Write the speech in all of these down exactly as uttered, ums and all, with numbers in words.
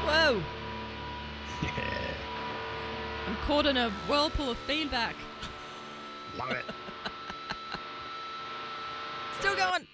Whoa! Yeah. I'm caught in a whirlpool of feedback. Love it. Still going.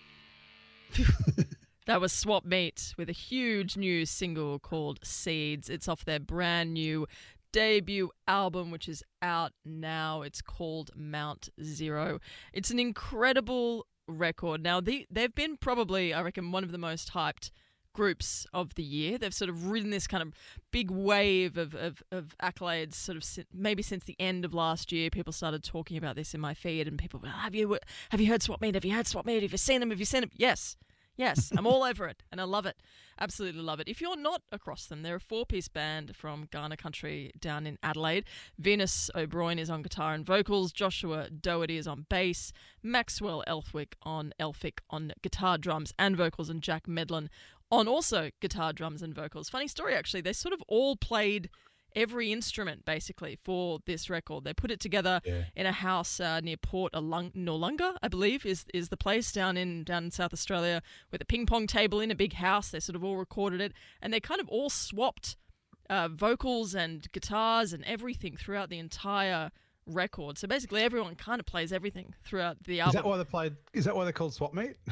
That was Swap Meet with a huge new single called Seeds. It's off their brand new debut album, which is out now. It's called Mount Zero. It's an incredible record. Now, the, they've been probably, I reckon, one of the most hyped groups of the year. They've sort of ridden this kind of big wave of, of, of accolades sort of si- maybe since the end of last year. People started talking about this in my feed and people were, have you have you heard Swap Meet? Have you heard Swap Meet? Have you seen them? Have you seen them? Yes. Yes, I'm all over it, and I love it. Absolutely love it. If you're not across them, they're a four-piece band from Ghana country down in Adelaide. Venus O'Brien is on guitar and vocals. Joshua Doherty is on bass. Maxwell Elphick on Elphick on guitar, drums, and vocals, and Jack Medlin on also guitar, drums, and vocals. Funny story, actually. They sort of all played every instrument, basically, for this record. They put it together Yeah. in a house uh, near Port Alung- Noarlunga, I believe, is is the place down in down in South Australia, with a ping pong table in a big house. They sort of all recorded it, and they kind of all swapped uh, vocals and guitars and everything throughout the entire record. So basically, everyone kind of plays everything throughout the Is album. that why they played? Is that why they're called Swap Meet?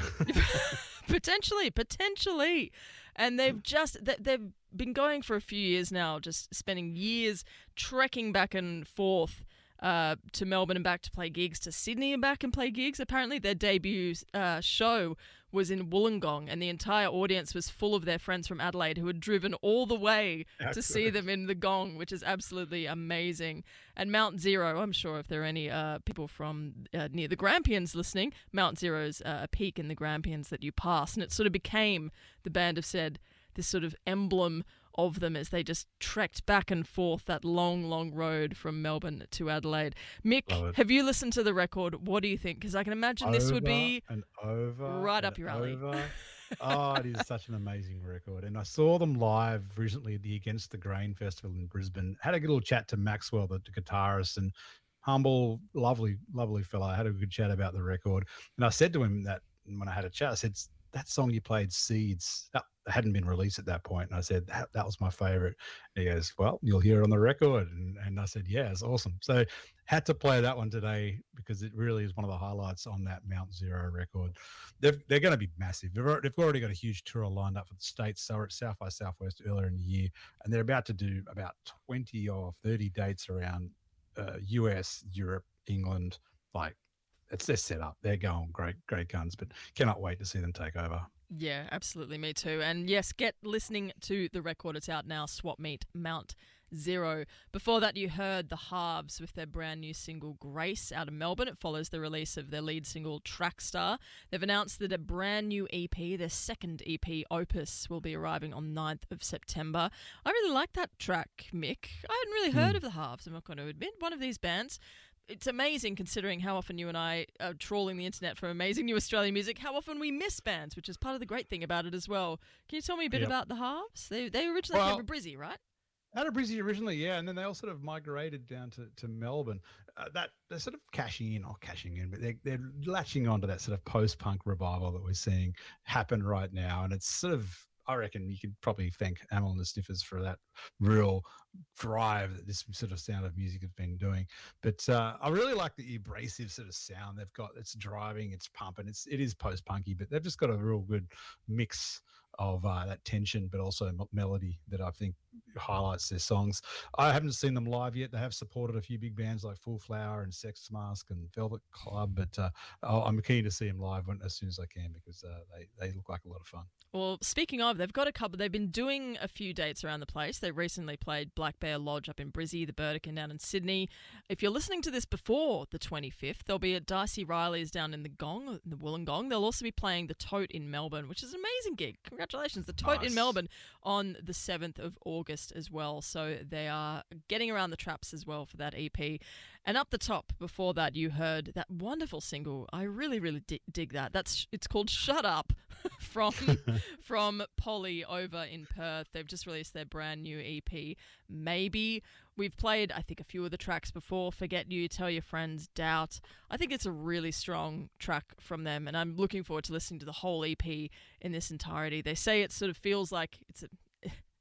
Potentially, potentially. And they've just, they- they've been going for a few years now, just spending years trekking back and forth uh, to Melbourne and back to play gigs, to Sydney and back and play gigs. Apparently their debut uh, show was in Wollongong, and the entire audience was full of their friends from Adelaide who had driven all the way How to see good. them in the Gong, which is absolutely amazing. And Mount Zero, I'm sure if there are any uh, people from uh, near the Grampians listening, Mount Zero's uh, a peak in the Grampians that you pass, and it sort of became, the band have said, this sort of emblem of them as they just trekked back and forth that long, long road from Melbourne to Adelaide. Love Mick, it. have you listened to the record? What do you think? Because I can imagine this would Over be and over right and up your alley. over. Oh, it is such an amazing record. And I saw them live recently at the Against the Grain Festival in Brisbane. Had a little chat to Maxwell, the, the guitarist, and humble, lovely, lovely fella. I had a good chat about the record. And I said to him that when I had a chat, I said, that song you played, Seeds, that hadn't been released at that point. And I said, that, that was my favorite. And he goes, well, you'll hear it on the record. And, and I said, yeah, it's awesome. So had to play that one today because it really is one of the highlights on that Mount Zero record. They've, they're going to be massive. They've, al- they've already got a huge tour lined up for the States. So we're at South by Southwest earlier in the year, and they're about to do about twenty or thirty dates around uh, U S, Europe, England. Like, it's they're set up. They're going great, great guns, but cannot wait to see them take over. Yeah, absolutely. Me too. And yes, get listening to the record. It's out now, Swap Meet, Mount Zero. Before that, you heard The Halves with their brand new single, Grace, out of Melbourne. It follows the release of their lead single, Trackstar. They've announced that a brand new E P, their second E P, Opus, will be arriving on ninth of September. I really like that track, Mick. I hadn't really heard Mm. of The Halves, I'm not going to admit. One of these bands. It's amazing considering how often you and I are trawling the internet for amazing new Australian music, how often we miss bands, which is part of the great thing about it as well. Can you tell me a bit Yep. about The Halves? They they originally Well- came from Brizzy, right? Out of Brizzy originally, yeah, and then they all sort of migrated down to, to Melbourne. Uh, that they're sort of cashing in, or cashing in, but they're, they're latching onto that sort of post-punk revival that we're seeing happen right now, and it's sort of, I reckon you could probably thank Amyl and the Sniffers for that real drive that this sort of sound of music has been doing. But uh, I really like the abrasive sort of sound they've got. It's driving, it's pumping, it's it is post-punky, but they've just got a real good mix of uh, that tension, but also m- melody that I think highlights their songs. I haven't seen them live yet. They have supported a few big bands like Full Flower and Sex Mask and Velvet Club, but uh, I'll- I'm keen to see them live when, as soon as I can, because uh, they, they look like a lot of fun. Well, speaking of, they've got a couple. They've been doing a few dates around the place. They recently played Black Bear Lodge up in Brizzy, the Burdekin down in Sydney. If you're listening to this before the twenty-fifth, they'll be at Dicey Riley's down in the Gong, the Wollongong. They'll also be playing the Tote in Melbourne, which is an amazing gig. Congratulations, the Tote in Nice. Melbourne on the seventh of August as well. So they are getting around the traps as well for that E P. And up the top, before that, you heard that wonderful single. I really, really di- dig that. That's it's called "Shut Up" from from Polly over in Perth. They've just released their brand new E P. Maybe we've played, I think, a few of the tracks before. Forget You, Tell Your Friends, Doubt. I think it's a really strong track from them, and I'm looking forward to listening to the whole E P in this entirety. They say it sort of feels like it's a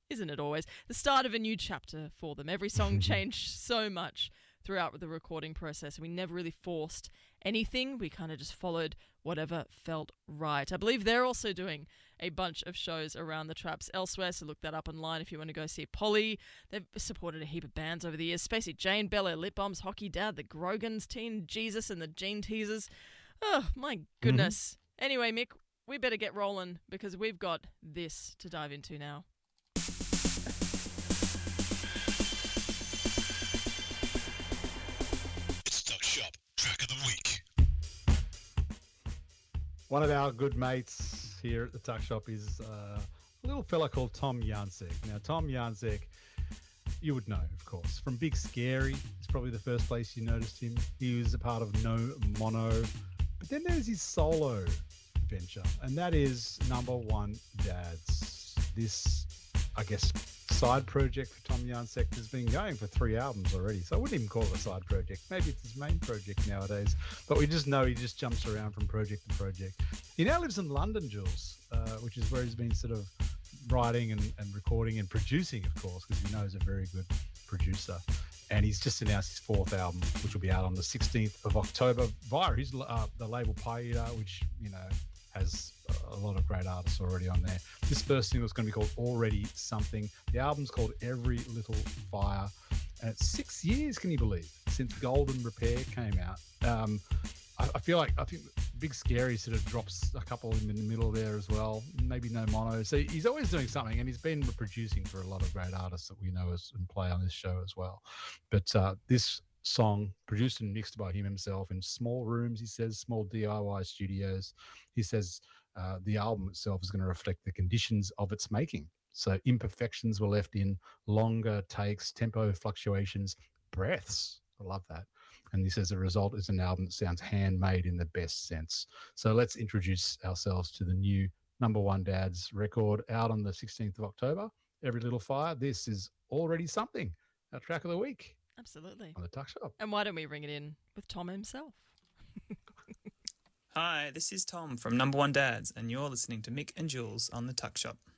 isn't it always? The start of a new chapter for them. Every song changed so much throughout the recording process. We never really forced anything. We kind of just followed whatever felt right. I believe they're also doing a bunch of shows around the traps elsewhere, so look that up online if you want to go see Polly. They've supported a heap of bands over the years. Spacey Jane, Bel Air Lip Bombs, Hockey Dad, the Grogans, Teen Jesus and the Gene Teasers. Oh, my goodness. Mm-hmm. Anyway, Mick, we better get rolling because we've got this to dive into now. One of our good mates here at the Tuck Shop is uh, a little fella called Tom Jancek. Now, Tom Jancek, you would know, of course, from Big Scary. It's probably the first place you noticed him. He was a part of No Mono. But then there's his solo venture, and that is Number One Dads. This, I guess, side project for Tom Jancek has been going for three albums already, so I wouldn't even call it a side project. Maybe it's his main project nowadays, but we just know he just jumps around from project to project. He now lives in London, Jules, uh, which is where he's been sort of writing and, and recording and producing, of course, because we know he's a very good producer. And he's just announced his fourth album, which will be out on the sixteenth of October via his uh, the label Pie-Eater, which, you know, has a lot of great artists already on there. This first single is going to be called Already Something. The album's called Every Little Fire. And it's six years, can you believe, since Golden Repair came out. Um, I, I feel like, I think Big Scary sort of drops a couple in the middle there as well. Maybe No Mono. So he's always doing something, and he's been producing for a lot of great artists that we know as, and play on this show as well. But uh, this song, produced and mixed by him himself in small rooms, he says, small D I Y studios. He says uh, the album itself is going to reflect the conditions of its making. So imperfections were left in, longer takes, tempo fluctuations, breaths. I love that. And he says the result is an album that sounds handmade in the best sense. So let's introduce ourselves to the new Number One Dads record out on the sixteenth of October, Every Little Fire. This is Already Something, our track of the week. Absolutely. On the Tuck Shop. And why don't we ring it in with Tom himself? Hi, this is Tom from Number One Dads, and you're listening to Mick and Jules on the Tuck Shop.